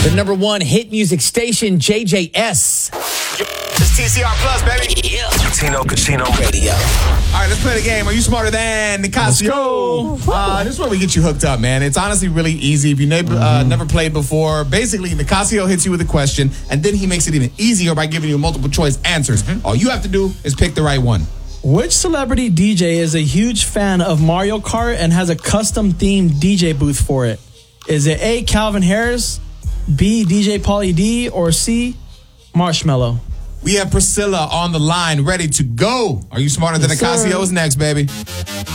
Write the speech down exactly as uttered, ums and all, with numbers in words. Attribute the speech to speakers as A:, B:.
A: The number one hit music station, J J S.
B: It's T C R Plus, baby.
C: Yeah. Tino Casino Radio.
B: All right, let's play the game. Are you smarter than Nicasio? Uh, this is where we get you hooked up, man. It's honestly really easy. If you ne- mm-hmm. uh, never played before, basically, Nicasio hits you with a question, and then he makes it even easier by giving you multiple choice answers. Mm-hmm. All you have to do is pick the right one.
D: Which celebrity D J is a huge fan of Mario Kart and has a custom-themed D J booth for it? Is it A, Calvin Harris, B, D J Pauly D, or C, Marshmello?
B: We have Priscilla on the line, ready to go. Are you smarter than
D: Yes,
B: Nicasio?
D: sir.
B: Is next, baby.